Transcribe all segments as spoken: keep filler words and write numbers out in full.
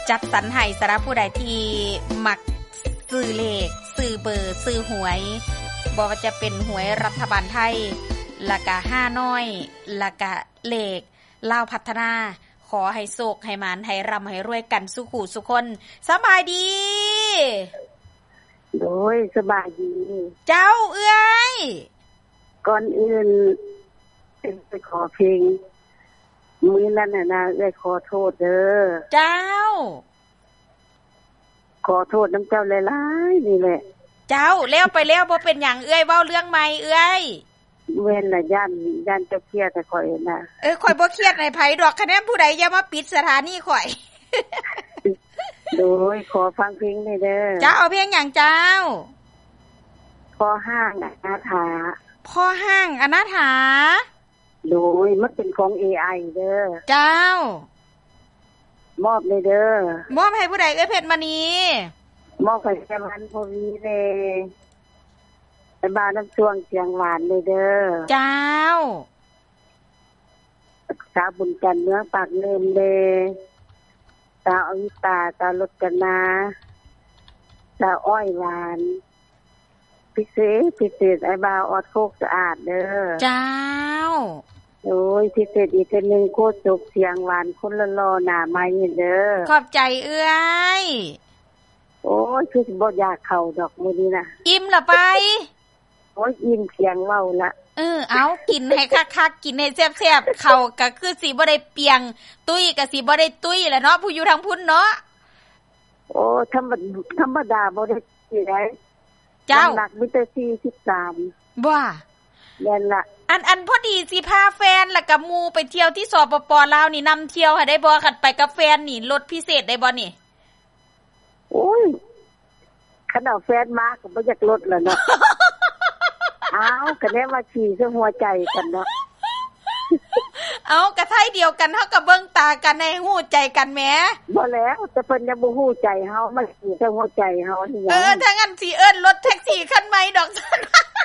จัดสรรให้สำหรับผู้ใดที่มักซื้อเลขซื้อเบอร์ซื้อหวยบ่ว่าจะเป็นหวยรัฐบาลไทยแล้วก็ห้าน้อยแล้วก็เลขลาวพัฒนาขอให้โชคให้หมานให้ร่ำให้รวยกันสุขุสุคนสบายดีโดยสบายดีเจ้าเอื้อยก่อนอื่นไปขอเพลงมื้อนั้นน่ะนะเอ้ยขอโทษเด้อเจ้าขอโทษน้ำเจ้าหลายๆนี่แหละเจ้าแล้วไปแล้วบ่เป็นหยังเอื้อยเว้าเรื่องใหม่เอื้อยเว้นน่ะย่านย่านเจ้าเครียดแต่ข่อยน่ะเออข่อยบ่เครียดให้ไผดอกคะแนนผู้ใดอย่ามาปิดสถานีข่อยโดยขอฟังเพลงได้เด้อเจ้าเอาเพลงหยังเจ้าพ่อห้างอนาถาพ่อห้างอนาถาโดยมันเป็นของ เอ ไอ เด้อเจ้ามอบเลยเด้อมอบให้ผู้ใดเอ้ยเพชรมณีมอบให้แม่วันพวีเลยไปบ้านน้ำช่วงเสียงหวานเลยเด้อเจ้าสาวบุญจันทร์เมืองปากเนิมเลยสาวอวิตาสาวรจนาสาวอ้อยหวานพิเศษพิเศษไอ้บ่าวออดโคกสะอาดเด้อเจ้าโอ้ยพิเศษอีกคนนึงโคตรจบเสียงหวานคนละรอหน้าไม้เด้อขอบใจเอื้อยโอ้ยคือสิบ่อยากเข้าดอกมื้อนี้น่ะอิ่มละไปโอ้ยอิ่มเสียงเว้าละเออเอากินให้คักๆกินให้แซ่บๆเข้าก็คือสิบ่ได้เปียงตุ้ยก็สิบ่ได้ตุ้ยแหละเนาะผู้อยู่ทางพุ่นเนาะโอ้ธรรมธรรมดาบ่ได้สิได้เจ้าหนักมีแต่สี่สิบสามบ่แม่นล่ะอันอันพอดีสิพาแฟนแล้วก็หมู่ไปเที่ยวที่สปป.ลาวนี่นำเที่ยวให้ได้บ่คันไปกับแฟนนี่ลดพิเศษได้บ่นี่โอ้ยคันเอาแฟนมาก็บ่อยากลดแล้วเนาะ อ้าวก็แน่ว่าขี่ซะหัวใจกันเนาะเอากระไทเดียวกันเฮาก็เบิ่งตากันให้ฮู้ใจกันแหมบ่แล้วแต่เพิ่นยังบ่ฮู้ใจเฮามันขี่ซะหัวใจเฮานี่หยังเออถ้างั้นสิเอิ้นรถแท็กซี่คันใหม่ดอกซั่น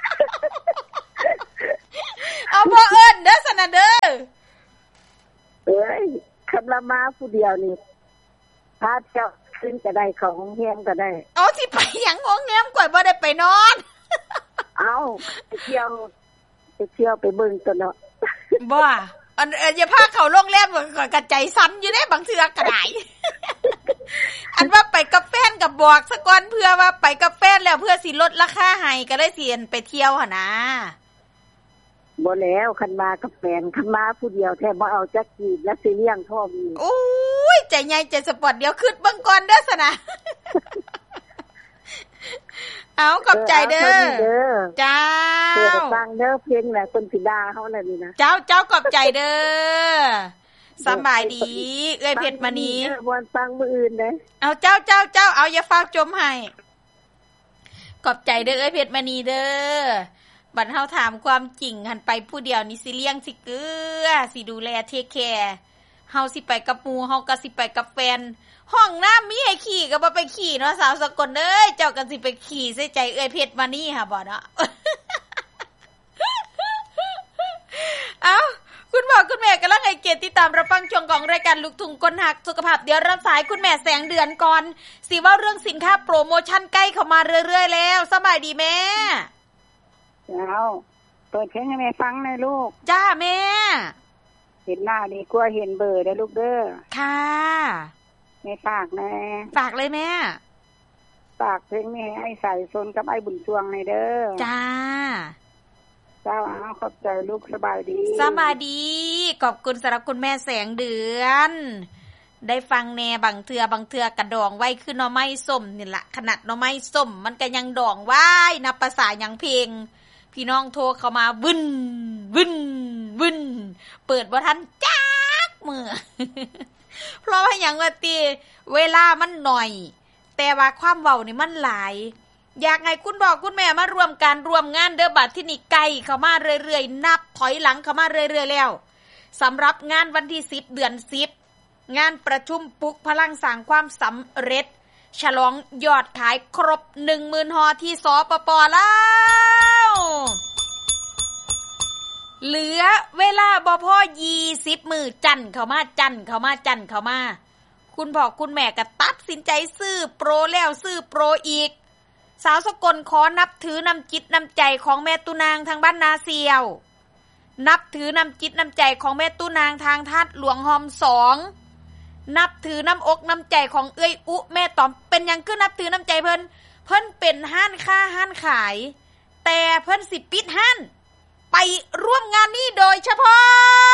เอาบ่เอิ้นเด้อซั่นน่ะเด้อเอ้ยคันละมาผู้เดียวนี่พาเที่ยวขึ้นก็ได้เข้าโรงแรมก็ได้เอาสิไปหยังโรงแรมก่อยบ่ได้ไปนอนเอาไปเที่ยวไปเที่ยวไปเบิ่งตัวเนาะบ่อันอย่าพาเข้าโรงแรมก็กระใจสั่นอยู่เด้บางเทื่อก็ได้อันว่าไปกับแฟนก็บอกซะก่อนเพื่อว่าไปกับแฟนแล้วเพื่อสิลดราคาให้ก็ได้สิไปเที่ยวหั่นนะบ่แล้วคันมากับแฟนคันมาผู้เดียวแท้บ่เอาจักกีบและสิเลี้ยงพ่อมีโอ้ยใจใหญ่ใจสปอร์ตเดี๋ยวคิดเบิ่งก่อนเด้อซะนะเอาขอบใจเด้อเจ้าเพิ่นฟังเด้อเพลงแหละเพิ่นสิด่าเฮาแล้วนี่นะเจ้าเจ้าขอบใจเด้อสบายดีเอ้ยเพชรมณีบ่ฟังมื้ออื่นเด้เอาเจ้าเจ้าเจ้าเอาอย่าฟ้าจมให้ขอบใจเด้อเอ้ยเพชรมณีเด้อบัดเฮาถามความจริงหันไปผู้เดียวนี่สิเลี้ยงสิเกลือสิดูแลเทคแคร์เฮาสิไปกับหมู่เฮาก็สิไปกับแฟนห้องน้ำมีให้ขี่ก็บ่ไปขี่เนาะสาวสกลเอ้ยเจ้าก็สิไปขี่ใส่ใจเอ้ยเพชรมานี่ค่ะบ่เนาะ เอ้าคุณพ่อคุณแม่กำลังให้เกียรติติดตามรับฟังช่วงของรายการลูกทุ่งคนหักสุขภาพเดี๋ยวรับสายคุณแม่แสงเดือนก่อนสิว่าเรื่องสินค้าโปรโมชั่นใกล้เข้ามาเรื่อยๆแล้วสบายดีแม่แล้วเปิดเพลงให้แม่ฟังหน่อยลูกจ้าแม่เห็นหน้าดีกว่าเห็นเบอร์เด้อลูกเด้อค่ะแม่ฝากแม่ฝากเลยแม่ฝากเพลงนี้ให้ใส่ซนกับไอ้บุญช่วงในเด้อจ้าเจ้าอ้าวขอบใจลูกสบายดีสบายดีขอบคุณสำหรับคุณแม่แสงเดือนได้ฟังแน่บางเทื่อบางเทื่อกระดองไว้คือหน่อไม้ส้มนี่ล่ะขนาดหน่อไม้ส้มมันก็ยังดองไว้นับภาษาหยังเพลงพี่น้องโทรเข้ามาบึ้นบึ้นบึ้นเปิดบ่ทันจักมือเพราะว่าหยังว่าติเวลามันหน่อยแต่ว่าความเว้านี่มันหลายอยากให้คุณบอกคุณแม่มารวมกันรวมงานเด้อบัดที่นี่ไกลเข้ามาเรื่อยๆนับถอยหลังเข้ามาเรื่อยๆแล้วสำหรับงานวันที่สิบเดือนสิบงานประชุมปลุกพลังสร้างความสำเร็จฉลองยอดขายครบ หนึ่งหมื่น ห่อที่สปป.ลาวเหลือเวลาบ่พอยี่สิบมื้อจันเข้ามาจันเข้ามาจันเข้ามาคุณพ่อคุณแม่ก็ตัดสินใจซื้อโปรแล้วซื้อโปรอีกสาวสกลขอนับถือน้ำจิตน้ำใจของแม่ตุนางทางบ้านนาเซียวนับถือน้ำจิตน้ำใจของแม่ตุนางทางทัดหลวงหอมสองนับถือน้ำอกน้ำใจของเอ้ยอุแม่ตอมเป็นหยังคือนับถือน้ำใจเพิ่นเพิ่นเป็นห้านค้าห้านขายแต่เพิ่นสิปิดห้านไปร่วมงานนี้โดยเฉพาะ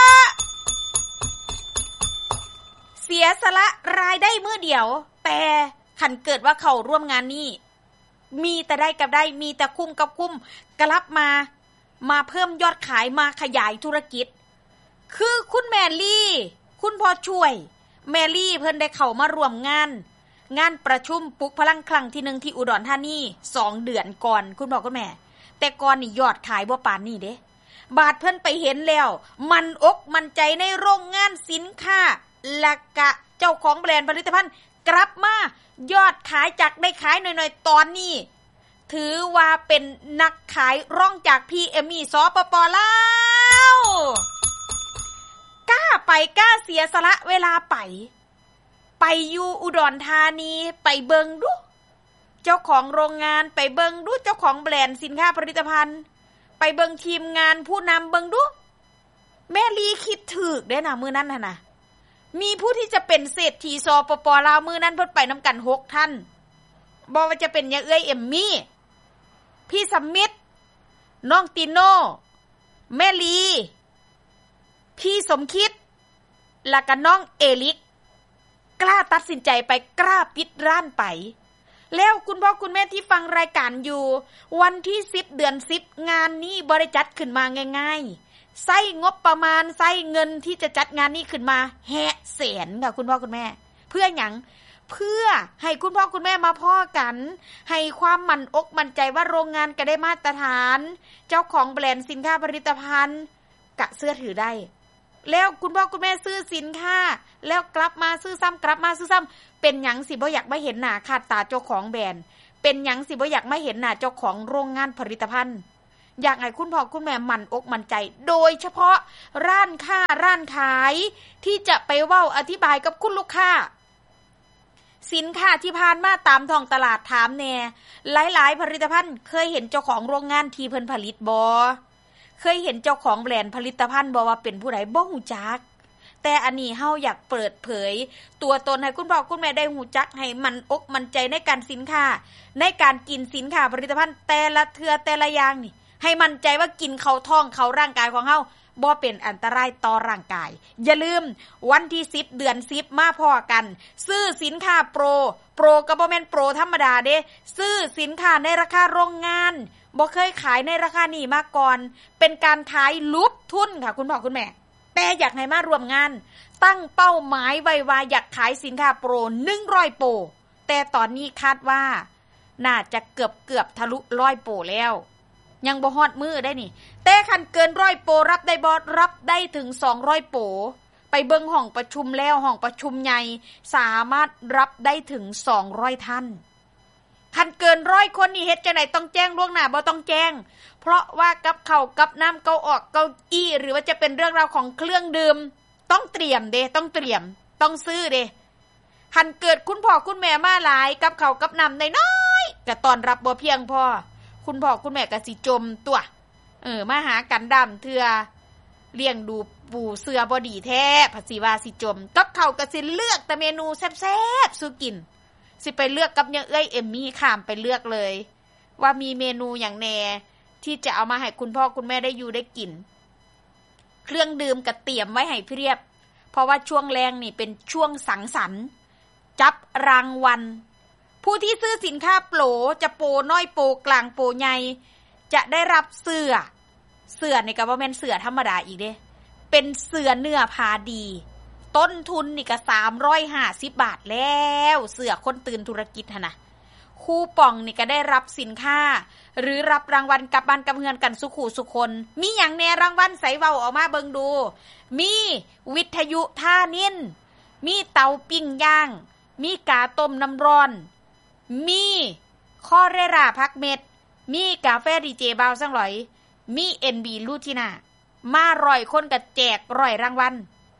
เสียสละรายได้มื้อเดียวแต่คันเกิดว่าเขาร่วมงานนี้มีแต่ได้กับได้มีแต่คุ้มกับคุ้มกลับมามาเพิ่มยอดขายมาขยายธุรกิจคือคุณแมลี่คุณพ่อช่วยแมลี่เพิ่นได้เข้ามาร่วมงานงานประชุมปลุกพลังครั้งที่หนึ่งที่อุดรธานีสองเดือนก่อนคุณพ่อคุณแม่แต่ก่อนนี่ยอดขายบ่ปานนี้เด้บาดเพิ่นไปเห็นแล้วมันอกมันใจในโรงงานสินค้าและกะเจ้าของแบรนด์ผลิตภัณฑ์กลับมายอดขายจากได้ขายหน่อยๆตอนนี้ถือว่าเป็นนักขายร่องจาก พี เอ็ม อี สปป.ลาวกล้าไปกล้าเสียสละเวลาไปไปอยู่อุดรธานีไปเบิงดูเจ้าของโรงงานไปเบิงดูเจ้าของแบรนด์สินค้าผลิตภัณฑ์ไปเบิงทีมงานผู้นำเบิงดูแม่ลีคิดถูกได้นะมื้อนั้นน่ะนะมีผู้ที่จะเป็นเศรษฐีสปป.ลาวมื้อนั้นเพิ่นไปนำกันหกท่านบ่ว่าจะเป็นยายเอื้อยเอมมี่พี่สมิทธิ์น้องติโน่แม่ลีพี่สมคิดและก็น้องเอลิกกล้าตัดสินใจไปกล้าปิดร้านไปแล้วคุณพ่อคุณแม่ที่ฟังรายการอยู่วันที่สิบเดือนสิบงานนี้บริจัดขึ้นมาง่ายๆใช้งบประมาณใช้เงินที่จะจัดงานนี้ขึ้นมาแหะแสนค่ะคุณพ่อคุณแม่เพื่อหยังเพื่อให้คุณพ่อคุณแม่มาพ้อกันให้ความมั่นอกมั่นใจว่าโรงงานก็ได้มาตรฐานเจ้าของแบรนด์สินค้าผลิตภัณฑ์กะเสื้อถือได้แล้วคุณพ่อคุณแม่ซื้อสินค้าแล้วกลับมาซื้อซ้ำกลับมาซื้อซ้ำเป็นหยังสิบ่อยากมาเห็นหน้าค่าตาเจ้าของแบรนด์เป็นหยังสิบ่อยากมาเห็นหน้าเจ้าของโรงงานผลิตภัณฑ์อยากให้คุณพ่อคุณแม่มั่นอกมั่นใจโดยเฉพาะร้านค้าร้านขายที่จะไปเว้าอธิบายกับคุณลูกค้าสินค้าที่ผ่านมาตามท้องตลาดถามแน่หลายๆผลิตภัณฑ์เคยเห็นเจ้าของโรงงานที่เพิ่นผลิตบ่เคยเห็นเจ้าของแบรนด์ผลิตภัณฑ์บ่ว่าเป็นผู้ใดบ่ฮู้จักแต่อันนี้เฮาอยากเปิดเผยตัวตนให้คุณพ่อคุณแม่ได้ฮู้จักให้มันอกมันใจในการสินค้าในการกินสินค้าผลิตภัณฑ์แต่ละเทื่อแต่ละอย่างนี่ให้มั่นใจว่ากินเข้าท้องเข้าร่างกายของเฮาบ่เป็นอันตรายต่อร่างกายอย่าลืมวันที่สิบเดือนสิบมาพอกันซื้อสินค้าโปรโปรก็บ่แม่นโปรธรรมดาเด้ซื้อสินค้าในราคาโรงงานบ่เคยขายในราคานี้มาก่อนเป็นการขายลุบทุนค่ะคุณพ่อคุณแม่แต่อยากให้มาร่วมงานตั้งเป้าหมายไว้ว่าอยากขายสินค้าโปรหนึ่งร้อยโปรแต่ตอนนี้คาดว่าน่าจะเกือบๆทะลุหนึ่งร้อยโปรแล้วยังบ่ฮอดมือได้นี่แต่คันเกินหนึ่งร้อยโปรรับได้บ่รับได้ถึงสองร้อยโปรไปเบิ่งห้องประชุมแล้วห้องประชุมใหญ่สามารถรับได้ถึงสองร้อยท่านคันเกินหนึ่งร้อยคนนี่เฮ็ดจังได๋ต้องแจ้งล่วงหน้าบ่ต้องแจ้งเพราะว่ากับข้าวกับน้ำเก้าออกเก้าอี้หรือว่าจะเป็นเรื่องราวของเครื่องดื่มต้องเตรียมเด้ต้องเตรียมต้องซื้อเด้คันเกิดคุณพ่อคุณแม่มาหลายกับข้าวกับน้ำน้อยๆก็ต้อนรับบ่เพียงพอคุณพ่อคุณแม่ก็สิจมตัวเออมาหากันดำเทื่อเลี้ยงดูปูเสือบ่ดีแท้ภาษีว่าสิจมกับข้าวก็สิเลือกแต่เมนูแซ่บๆสู้กินสิไปเลือกกับยังเอ้ยเอมมี่ข้ามไปเลือกเลยว่ามีเมนูอย่างแน่ที่จะเอามาให้คุณพ่อคุณแม่ได้อยู่ได้กินเครื่องดื่มก็เตรียมไว้ให้เพียบเพราะว่าช่วงแรงนี่เป็นช่วงสังสรรค์จับรางวัลผู้ที่ซื้อสินค้าโปรจะโปรน้อยโปรกลางโปรใหญ่จะได้รับเสื้อเสื้อนี่ก็บ่แม่นเสื้อธรรมดาอีกเด้เป็นเสื้อเนื้อผ้าดีต้นทุนนี่ก็สามร้อยห้าสิบบาทแล้วเสื้อคนตื่นธุรกิจหั่นน่ะคูปองนี่ก็ได้รับสินค้าหรือรับรางวัลกลับบ้านกับเฮือนกันสุขุสุคนมีหยังแน่รางวัลใส่เว้าออกมาเบิ่งดูมีวิทยุท่านินมีเตาปิ้งย่างมีกาต้มน้ำร้อนมีข้อเรราพักเม็ดมีกาแฟดีเจบาวสังหลอยมี เอ็น บี ลูทิน่ามาร้อยคนก็แจกร้อยรางวัล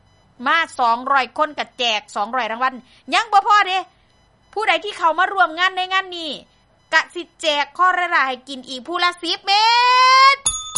มาสองร้อยคนก็แจกสองร้อยรางวัลยังบ่พอเด้ผู้ใดที่เข้ามาร่วมงานในงานนี้กะสิแจกข้อละลาให้กินอีกผู้ละสิบเม็ด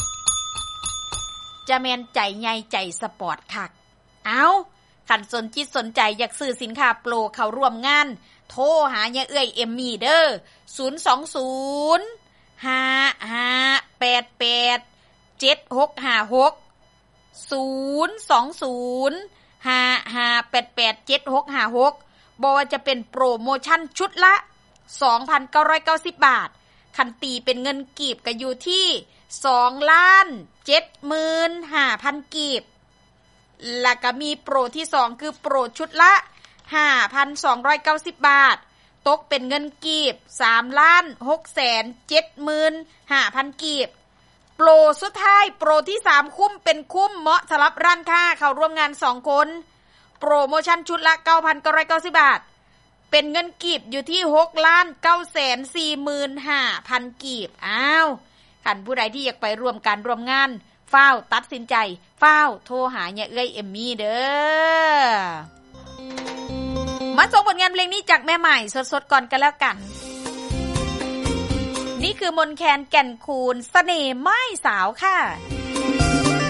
จะแม่นใจใหญ่ใจสปอร์ตคักเอาคันสนจิตสนใจอยากซื้อสินค้าโปรเข้าร่วมงานโทรหาย่าเอื้อยเอมมี่เด้อศูนย์ สอง ศูนย์ ห้า ห้า แปด แปด เจ็ด หก ห้า หก ศูนย์ สอง ศูนย์ ห้า ห้า แปด แปด เจ็ด หก ห้า หกบ่ว่าจะเป็นโปรโมชั่นชุดละ สองพันเก้าร้อยเก้าสิบ บาทคันตีเป็นเงินกีบก็อยู่ที่สองล้านเจ็ดหมื่นห้าพัน กีบแล้วก็มีโปรที่สองคือโปรชุดละ ห้าพันสองร้อยเก้าสิบ บาทตกเป็นเงินกีบสามล้านหกแสนเจ็ดหมื่นห้าพัน กีบโปรสุดท้ายโปรที่สามคุ้มเป็นคุ้มเหมาะสำหรับร้านค้าเข้าร่วมงานสองคนโปรโมชั่นชุดละ เก้าพันเก้าร้อยเก้าสิบ บาทเป็นเงินกีบอยู่ที่หกล้านเก้าแสนสี่หมื่นห้าพัน กีบอ้าวคันผู้ใดที่อยากไปร่วมการร่วมงานฟ้าวตัดสินใจฟ้าวโทรหาย่าเอื้อยเอมมี่เด้อมาส่งผลงานเพลงนี้จากแม่ใหม่สดๆก่อนกันแล้วกันนี่คือมนแคนแก่นคูนเสน่ห์ไม้สาวค่ะ